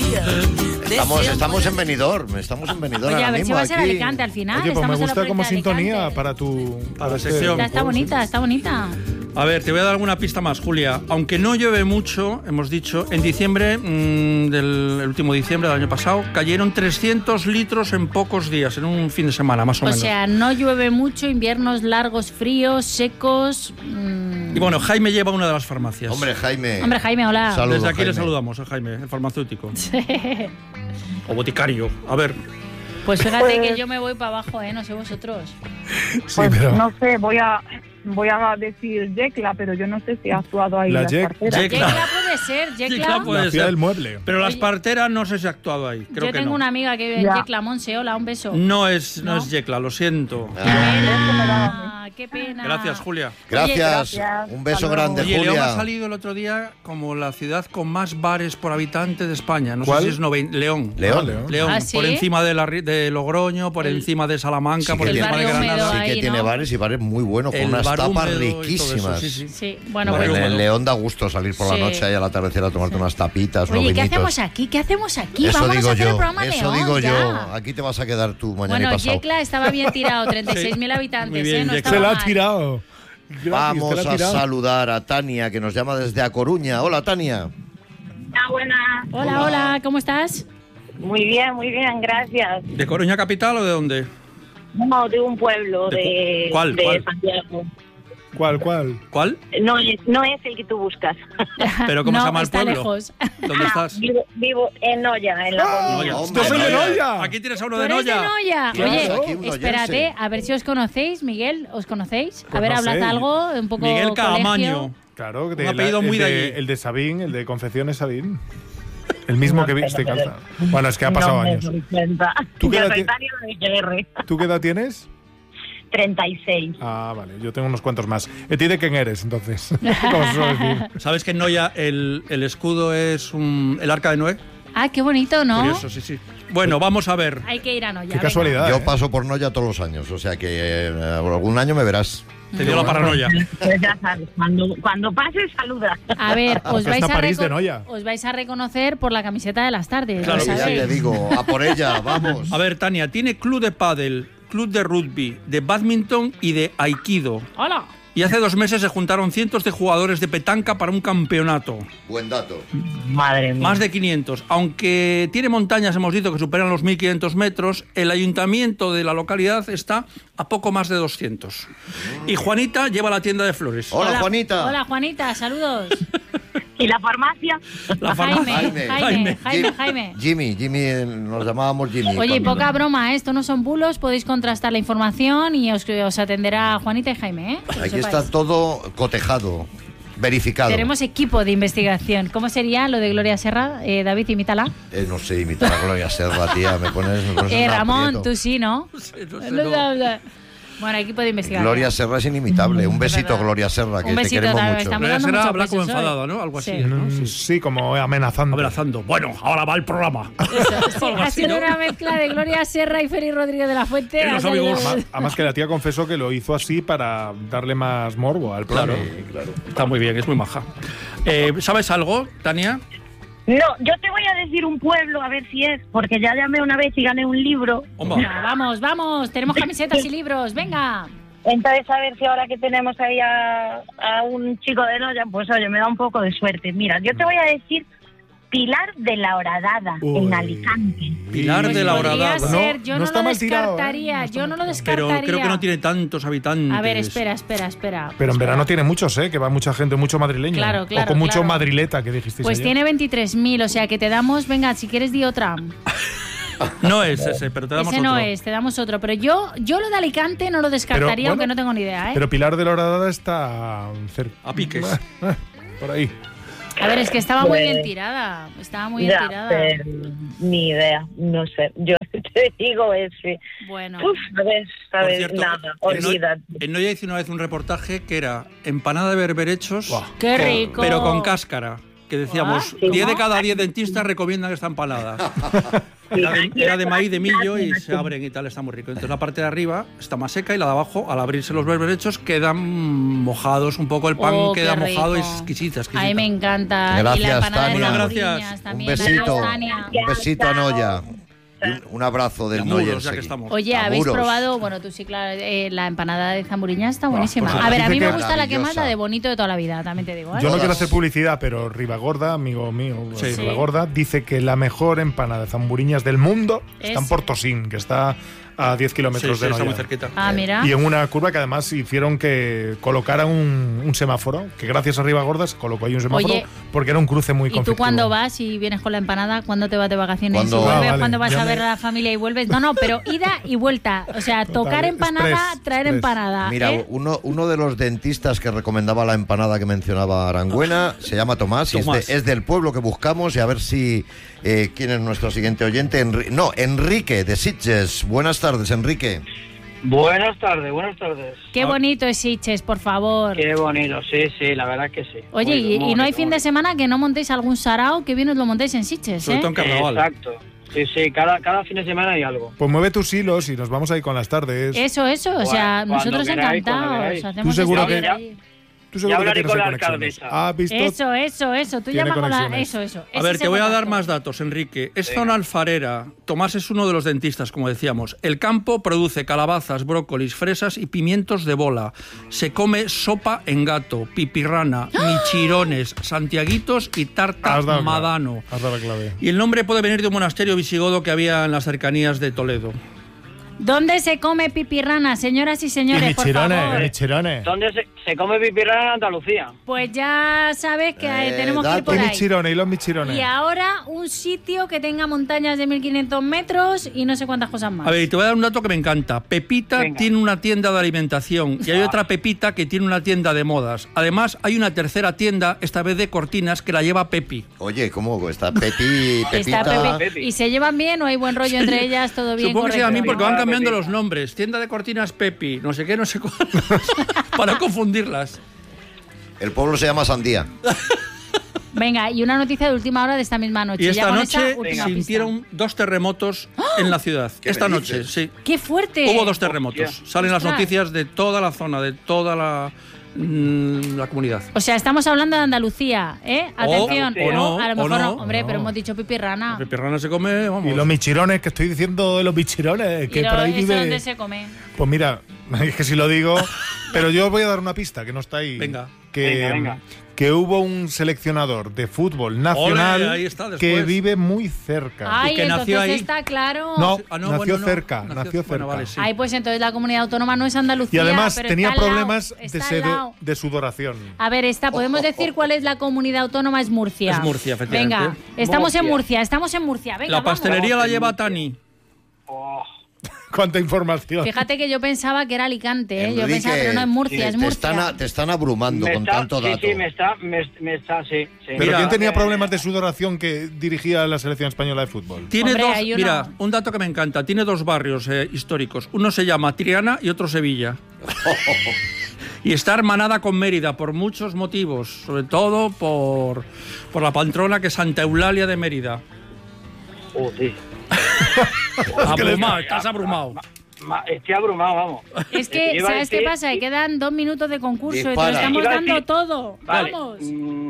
Estamos en Benidorm, Oye, a ver si va a ser Alicante al final. Oye, pues me Estamos en la gusta como provincia de sintonía Alicante. para la sección. Está bonita, está bonita. A ver, te voy a dar alguna pista más, Julia. Aunque no llueve mucho, hemos dicho, en diciembre, el último diciembre del año pasado, cayeron 300 litros en pocos días, en un fin de semana, más o menos. O sea, no llueve mucho, inviernos largos, fríos, secos. Y bueno, Jaime lleva una de las farmacias. Hombre, Jaime, hola. Saludos, Desde aquí Jaime. le saludamos a Jaime, el farmacéutico. O boticario. A ver. Pues fíjate que yo me voy para abajo, no sé vosotros. Sí, Pues pero no sé, voy a decir Yecla, pero yo no sé si ha actuado ahí La las Yec- parteras. Yecla puede ser, Yecla. puede la ciudad ser. del mueble. Pero las Oye, parteras no sé si ha actuado ahí. Creo Yo que tengo no. una amiga que vive en Ya. Yecla, Monse, hola, un beso. No es ¿No? Yecla, lo siento. Qué pena, qué pena. Gracias, Julia. Gracias. Gracias. Un beso Hasta luego. grande, Oye, León ha Julia. salido el otro día como la ciudad con más bares por habitante de España. No ¿Cuál? sé si es León. León. León, ¿Ah, sí? por encima de Logroño, por encima de Salamanca, Sí por que encima de tiene- Granada. húmedo Sí ahí, que tiene ¿no? bares y bares muy buenos, con El unas bar tapas húmedo y todo eso, riquísimas. sí. Sí, bueno, Bueno, pues. en León da gusto salir por la Sí. noche y al atardecer a tomarte unas tapitas, unos Oye, ¿qué vinitos. hacemos aquí? ¿Qué hacemos aquí? Eso Vámonos digo a hacer el yo, programa en eso León, digo ya. yo. Aquí te vas a quedar tú mañana Bueno, y pasado. Yecla estaba bien tirado, 36.000 habitantes, Muy bien, no Yecla. estaba Se la ha mal. tirado. Gratis, te Vamos la ha a tirado. saludar a Tania, que nos llama desde A Coruña. Hola, Tania. Buenas. Hola, hola, ¿cómo estás? Muy bien, gracias. ¿De Coruña capital o de dónde? No, de un pueblo de ¿Cuál? Santiago. ¿Cuál? ¿Cuál? No es el que tú buscas. ¿Pero cómo No, se llama el está pueblo? lejos. ¿Dónde estás? Vivo en Noya, en la Noya. hombre, ¡Yo soy de Noya. Noya! Aquí tienes a uno ¿Tú de eres de Noya. Noya? Claro, Oye, aquí un espérate, noyense. a ver si os conocéis, Miguel, ¿os conocéis? Pues a ver, no hablad sé. algo, un poco Miguel colegio. Caamaño. Claro, Un apellido muy de allí. el de Sabín, el de Confecciones Sabín. El mismo que viste calza. Bueno, es que ha pasado años. ¿Tú qué Yo edad soy ti- Tania de GR. ¿Tú qué edad tienes? 36. Ah, vale, yo tengo unos cuantos más. ¿Ti de quién eres, entonces? Como se suele decir. ¿Sabes que en Noya el escudo es el arca de Noé? Ah, qué bonito, ¿no? Curioso, sí. Bueno, vamos a ver. Hay que ir a Noya. Qué casualidad. Yo paso por Noya todos los años, o sea que algún año me verás. Te dio la paranoia. Pues ya sabes, cuando pases, saluda. A ver, os Hasta vais a, París de Noya. os vais a reconocer por la camiseta de las tardes. Claro ¿lo que Ya sabéis? te digo, a por ella, vamos. A ver, Tania, tiene club de pádel, club de rugby, de badminton y de aikido. ¡Hola! Y hace 2 meses se juntaron cientos de jugadores de petanca para un campeonato. Buen dato. Madre mía. Más de 500. Aunque tiene montañas, hemos dicho, que superan los 1.500 metros, el ayuntamiento de la localidad está a poco más de 200. Y Juanita lleva la tienda de flores. Hola, Juanita. Hola, Juanita, saludos. ¿Y la farmacia? La farmacia. Jaime. Jimmy, nos llamábamos Jimmy. Oye, y cuando- poca broma, esto no son bulos, podéis contrastar la información y os atenderá Juanita y Jaime, ¿eh? Que lo Aquí sepáis. está todo cotejado, verificado. Tenemos equipo de investigación. ¿Cómo sería lo de Gloria Serra? David, imítala. No sé imitar a Gloria Serra, tía. Me pones en un Ramón, aprieto. tú sí, ¿no? No sé, no. Bueno, equipo de investigación. Gloria Serra es inimitable. Un besito, verdad. Gloria Serra, que Un te besito, queremos David, mucho. estamos Gloria dando Serra mucho habla peso, como ¿sabes? enfadada, ¿no? Algo así, Sí. ¿no? Sí, como amenazando. Abrazando. Bueno, ahora va el programa. Sí, Algo ha así, sido ¿no? una mezcla de Gloria Serra y Félix Rodríguez de la Fuente. Y los Ha salido- amigos. Además que la tía confesó que lo hizo así para darle más morbo al programa. Claro. Está muy bien, es muy maja. ¿Sabes algo, Tania? No, yo te voy a decir un pueblo, a ver si es, porque ya llamé una vez y gané un libro. Hombre. Venga, vamos, tenemos camisetas y libros, venga. Entonces, a ver si ahora que tenemos ahí a un chico de Noya, pues oye, me da un poco de suerte. Mira, yo te voy a decir Pilar de la Horadada, Uy. en Alicante. Pilar Pues de la podría Horadada. ser, No, yo no no, está lo mal tirado, descartaría, ¿eh? yo no lo Pero descartaría. creo que no tiene tantos habitantes. A ver, espera. Pero en verano tiene muchos, ¿eh? Que va mucha gente, mucho madrileño. Claro, O con mucho claro. madrileta, que dijisteis Pues ayer. tiene 23.000, o sea que te damos, venga, si quieres di otra. No es ese, pero te damos Ese otro. no es, te damos otro. Pero yo lo de Alicante no lo descartaría, Pero, bueno, aunque no tengo ni idea, ¿eh? Pero Pilar de la Horadada está cerca. A piques. Por ahí. A ver, es que estaba muy Pues- bien tirada. Estaba muy bien Ya, tirada. pero ni idea, no sé. Yo te digo ese. Bueno. Uf, sabes, Por cierto, nada, en Noya- olvídate. en Noya hice una vez un reportaje que era empanada de berberechos, Buah. Qué rico. pero con cáscara. que decíamos, 10 de cada 10 dentistas recomiendan esta empanada. Era de maíz, de millo y se abren y tal, está muy rico. Entonces la parte de arriba está más seca y la de abajo, al abrirse los berberechos, quedan mojados un poco, el pan queda mojado y es exquisita. A mí me encanta. Gracias, y la empanada Tania. de Gracias. también. Un besito. Tania. Un besito a Noya. Un abrazo del Muros, Noya. ya que estamos. Oye, ¿habéis Muros. probado? Bueno, tú sí, claro, la empanada de Zamburiña está buenísima. pues A ver, a mí dice me que gusta la que más, maravillosa. la de bonito de toda la vida, también te digo. ¿eh? Yo no quiero hacer publicidad, pero Ribagorda, amigo mío, Sí. Ribagorda, dice que la mejor empanada de zamburiñas del mundo está en Es- Portosín, que está a 10 kilómetros Sí, de está muy Noya. cerquita. Ah, mira. Y en una curva que además hicieron que colocaran un semáforo, que gracias a Ribagorda se colocó ahí un semáforo, Oye, porque era un cruce muy ¿Y tú conflictivo. cuándo vas y vienes con la empanada? ¿Cuándo te vas de vacaciones ¿Cuándo? y vuelves? Ah, vale. ¿Cuándo vas Ya a ver me- a la familia y vuelves? No, pero ida y vuelta. O sea, tocar empanada, express, traer express. empanada. Mira, ¿eh? uno de los dentistas que recomendaba la empanada que mencionaba Arangüena se llama Tomás, y Tomás. es del pueblo que buscamos, y a ver si quién es nuestro siguiente oyente. Enrique de Sitges. Buenas tardes, Enrique. Buenas tardes, buenas tardes. Qué bonito es Sitges, por favor. Qué bonito, sí, la verdad que sí. Oye, y no hay fin de semana que no montéis algún sarao, que bien os lo montéis en Sitges, Sobre ¿eh? todo en carnaval. Exacto. Sí, cada fin de semana hay algo. Pues mueve tus hilos y nos vamos ahí con las tardes. Eso, o sea, Cuando nosotros queráis, cuando encantados. queráis. Hacemos Tú seguro este que- ahí. Tú seguro Ya que hablaré tienes con la conexiones. alcaldesa. ¿Has visto? Eso. Tú Tiene llama con la... conexiones. Eso. A ver, Ese te voy a dar contacto. más datos, Enrique. Es zona alfarera. Tomás es uno de los dentistas, como decíamos. El campo produce calabazas, brócolis, fresas y pimientos de bola. Se come sopa en gato, pipirrana, michirones, santiaguitos y tarta Has dado madano. Has dado la clave. Y el nombre puede venir de un monasterio visigodo que había en las cercanías de Toledo. ¿Dónde se come pipirrana, señoras y señores, por favor? michirones. ¿Dónde se come pipirana en Andalucía? Pues ya sabes que tenemos que ir dato. por Y ahí. michirones, y los michirones. Y ahora un sitio que tenga montañas de 1500 metros y no sé cuántas cosas más. A ver, y te voy a dar un dato que me encanta. Pepita Venga. tiene una tienda de alimentación y hay otra Pepita que tiene una tienda de modas. Además, hay una tercera tienda, esta vez de cortinas, que la lleva Pepi. Oye, ¿cómo está Pepita? Está Pepe. ¿Y se llevan bien o hay buen rollo entre ellas? ¿Todo bien? Supongo que se llaman bien porque correcto? van cambiando Pepita. los nombres. Tienda de cortinas Pepi, no sé qué, no sé cuál. Para confundirlas. El pueblo se llama Sandía. Venga, y una noticia de última hora de esta misma noche. Y Ya esta con noche esa última sintieron 2 terremotos en la ciudad. ¿Qué Esta me noche, dices? sí. pista. ¡Qué fuerte! Hubo 2 terremotos. Hostia. Salen las Ostras. noticias de toda la zona, de toda la comunidad. O sea, estamos hablando de Andalucía, ¿eh? Atención. o no, a lo mejor o no. Hombre, No. pero hemos dicho pipirrana. La pipirrana se come, vamos. Y los michirones, que estoy diciendo de los michirones, que ¿Y por ahí eso vive... dónde se come? Pues mira, es que si lo digo, pero yo os voy a dar una pista que no está ahí. Venga. Que, Venga. que hubo un seleccionador de fútbol nacional Ole, ahí está, después. que vive muy cerca. Ay, que nació entonces ahí. está claro. No, Ah, nació bueno, no. cerca, nació cerca. Bueno, vale, sí. Ay, pues entonces la comunidad autónoma no es Y Andalucía. además pero tenía está al lado, problemas está al lado. de sudoración. A ver, podemos decir cuál es la comunidad autónoma, es Murcia. Es Murcia, efectivamente. Venga, estamos en Murcia. Venga, La vamos. pastelería la lleva Tani. Oh, Cuánta información. Fíjate que yo pensaba que era Alicante, ¿eh? Yo Enrique, pensaba, pero no es Murcia, sí, es Te Murcia. están abrumando con tanto dato. Sí, me está, sí. Pero Mira, ¿quién tenía problemas de sudoración que dirigía la selección española de fútbol? Tiene Hombre, dos, hay uno- mira, un dato que me encanta. Tiene 2 barrios históricos. Uno se llama Triana y otro Sevilla. Y está hermanada con Mérida por muchos motivos, sobre todo por la patrona que es Santa Eulalia de Mérida. Sí. Abrumado, estás abrumado. Estoy abrumado, vamos. Es que, Iba a ¿sabes qué decir- pasa? Que quedan 2 minutos de concurso y te lo Dispara. estamos Iba a dando decir- todo. Vale. Vamos.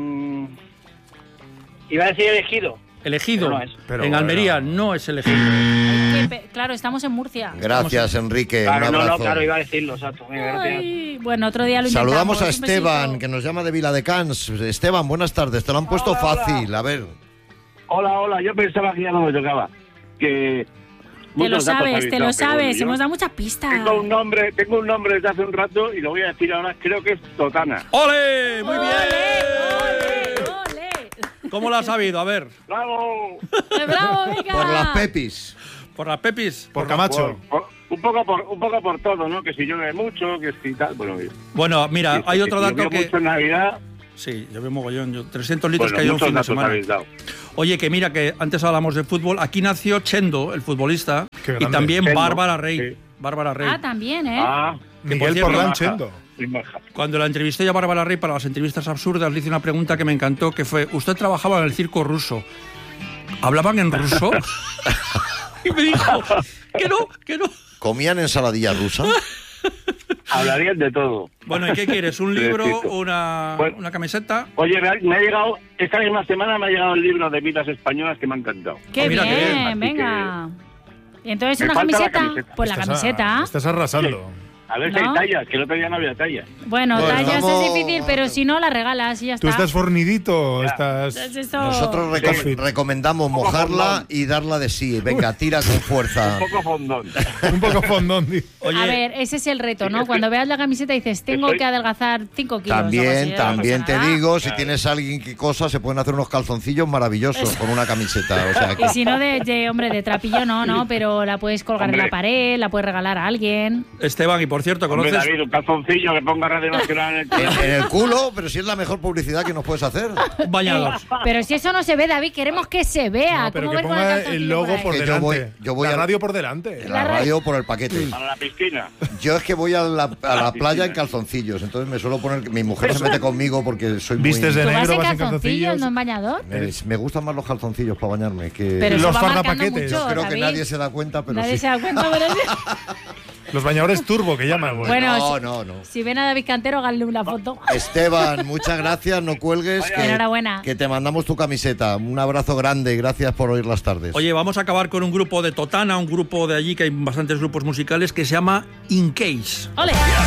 Iba a decir elegido. Elegido. Pero no es. Pero en bueno. Almería no es elegido. Claro, estamos en Murcia. Gracias, Enrique. Claro, un no, abrazo. claro, iba a decirlo, exacto. Venga, gracias. Ay, bueno, otro día lo intentamos. Saludamos a Un Esteban, besito. que nos llama de Viladecans. Esteban, buenas tardes. Te lo han puesto Hola, fácil. A ver. Hola, yo pensaba que ya no me tocaba. Que Te lo muchos datos sabes, habéis te dado, lo pero sabes. yo Hemos dado muchas pistas. tengo un nombre desde hace un rato y lo voy a decir ahora, creo que es Totana. ¡Ole! ¡Muy bien! ¡Ole, ole! ¿Cómo lo has sabido? A ver, ¡Bravo! ¡Bravo, venga! Por las Pepis. por las Pepis. Por Camacho. Un poco por todo, ¿no? Que si llueve mucho, que si tal, bueno. Bueno, mira, que- hay que otro si dato llovió que... mucho en Navidad, Sí, yo veo mogollón. 300 litros bueno, cayó un muchos fin de datos semana. habéis dado. Oye, que mira, que antes hablamos de fútbol. Aquí nació Chendo, el futbolista. Qué Y grande. también Chendo, Bárbara Rey. sí. Bárbara Rey. Ah, también, ¿eh? Ah, Que por Miguel cierto, Porlán baja. Chendo. muy maja. Cuando la entrevisté yo a Bárbara Rey para las entrevistas absurdas, le hice una pregunta que me encantó, que fue, ¿usted trabajaba en el circo ruso? ¿Hablaban en ruso? Y me dijo, que no. ¿Comían ensaladilla rusa? Hablarían de todo. Bueno, ¿y qué quieres? ¿Un libro, Pobrecito. una camiseta? Oye, me ha llegado, esta misma semana me ha llegado el libro de vidas españolas que me ha encantado. ¡Qué mira, qué bien. bien! Así Venga. ¿Y entonces Me una falta la camiseta? camiseta. Pues la camiseta. Estás arrasando. A ver si ¿No? hay tallas, que el otro día no había tallas. Bueno, Bueno, tallas vamos- es difícil, pero si no, la regalas y ya está. Tú estás fornidito, Ya. estás... Es eso. Nosotros recomendamos mojarla y darla de sí. Venga, tira con fuerza. Un poco fondón. un poco fondón. Oye, A ver, ese es el reto, ¿no? Cuando veas la camiseta dices, tengo Estoy- que adelgazar 5 kilos. o algo así, También, no también pasa te nada. digo, si tienes a alguien que cosa, se pueden hacer unos calzoncillos maravillosos con una camiseta. O sea, que- Y si no, hombre, de trapillo no, pero la puedes colgar en Hombre. la pared, la puedes regalar a alguien. Esteban, y por cierto, Hombre, ¿conoces? David, un calzoncillo que ponga Radio Nacional en el en el culo, pero si es la mejor publicidad que nos puedes hacer. Un bañador. Pero si eso no se ve, David, queremos que se vea. No, pero ¿Cómo que ver con ponga calzoncillo el logo ahí? por Que yo delante. voy la a- radio por delante. La radio por el paquete. para la piscina. Yo es que voy a la playa en calzoncillos, entonces me suelo poner... Mi mujer se mete conmigo porque soy muy... Vistes de ¿Tú vas negro, en vas en calzoncillos, calzoncillos. no en bañador? Me gustan más los calzoncillos para bañarme que... Pero eso Los va marcando fardapaquetes. mucho, Creo que David. nadie se da cuenta, pero Nadie sí. se da cuenta, pero sí. Los bañadores turbo que llaman. Bueno, No. si ven a David Cantero, háganle una foto. Esteban, muchas gracias, no cuelgues. Que, Enhorabuena. que te mandamos tu camiseta. Un abrazo grande y gracias por oír las tardes. Oye, vamos a acabar con un grupo de Totana, un grupo de allí, que hay bastantes grupos musicales, que se llama In Case. ¡Ole!